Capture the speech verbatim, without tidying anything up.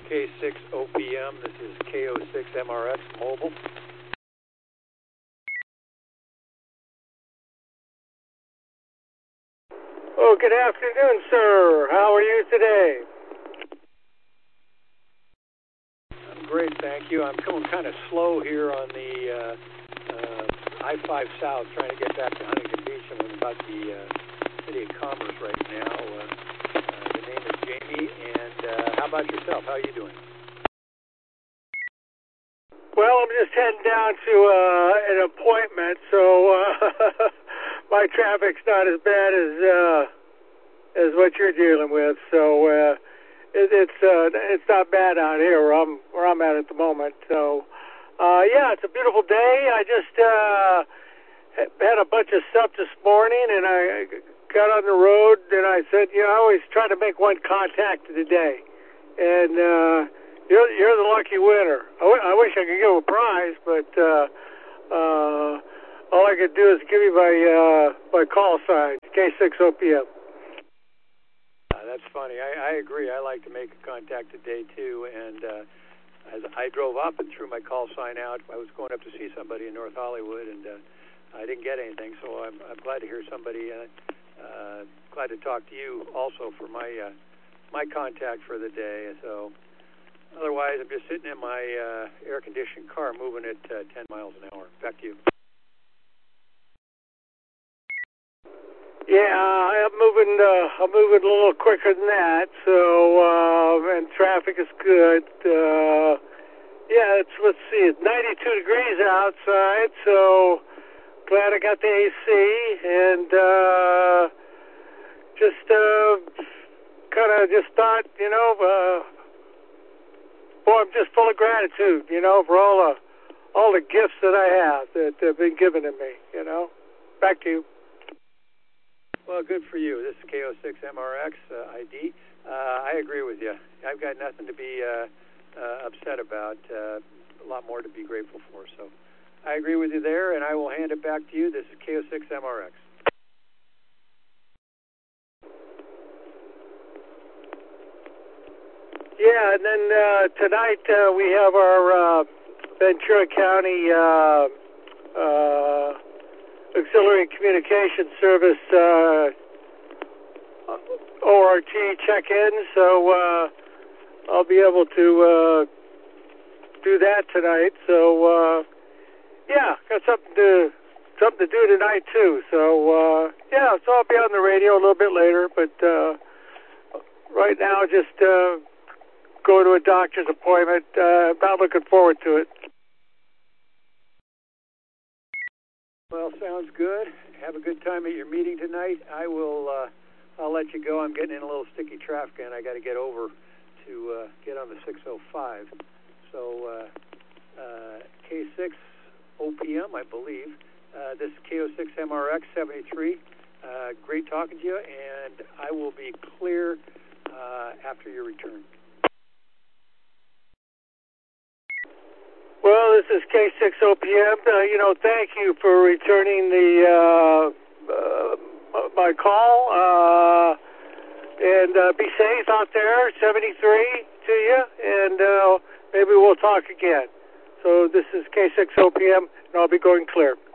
K six O P M. This is K O six M R X Mobile. Oh, good afternoon, sir. How are you today? I'm great, thank you. I'm coming kind of slow here on the uh, uh, I five South, trying to get back to Huntington Beach. I'm about the uh, City of Commerce right now. Uh, uh, the name is Jamie, and uh, how about yourself? How are you doing? Well, I'm just heading down to uh, an appointment, so uh, my traffic's not as bad as uh, as what you're dealing with. So uh, it, it's uh, it's not bad out here where I'm where I'm at at the moment. So uh, yeah, it's a beautiful day. I just uh, had a bunch of stuff this morning, and I got on the road, and I said, you know, I always try to make one contact a day, and uh, You're, you're the lucky winner. I, w- I wish I could give a prize, but uh, uh, all I could do is give you my uh, my call sign, K six O P M. Uh, that's funny. I, I agree. I like to make a contact today, too. And uh, as I drove up and threw my call sign out, I was going up to see somebody in North Hollywood, and uh, I didn't get anything. So I'm, I'm glad to hear somebody, uh, uh, glad to talk to you also for my, uh, my contact for the day. So... Otherwise, I'm just sitting in my uh, air-conditioned car moving at uh, ten miles an hour. Back to you. Yeah, I'm moving. Uh, I'm moving a little quicker than that. So, uh, and traffic is good. Uh, yeah, it's let's see, it's ninety-two degrees outside. So glad I got the A C, and uh, just uh, kind of just thought, you know. Uh, Boy, I'm just full of gratitude, you know, for all the all the gifts that I have that have been given to me, you know. Back to you. Well, good for you. This is K O six M R X uh, I D. Uh, I agree with you. I've got nothing to be uh, uh, upset about. Uh, a lot more to be grateful for. So I agree with you there, and I will hand it back to you. This is K O six M R X. Yeah, and then uh, tonight uh, we have our uh, Ventura County uh, uh, Auxiliary Communication Service uh, O R T check-in, so uh, I'll be able to uh, do that tonight. So uh, yeah, got something to something to do tonight too. So uh, yeah, so I'll be on the radio a little bit later, but uh, right now just. Uh, Go to a doctor's appointment. Uh, not looking forward to it. Well, sounds good. Have a good time at your meeting tonight. I will. Uh, I'll let you go. I'm getting in a little sticky traffic, and I got to get over to uh, get on the six oh five. So uh, uh, K six O P M, I believe. Uh, this is K O six M R X seventy-three. Uh, great talking to you, and I will be clear uh, after your return. Well, this is K six O P M. Uh, you know, thank you for returning the uh, uh, my call. Uh, and uh, be safe out there, seventy-three to you, and uh, maybe we'll talk again. So this is K six O P M, and I'll be going clear.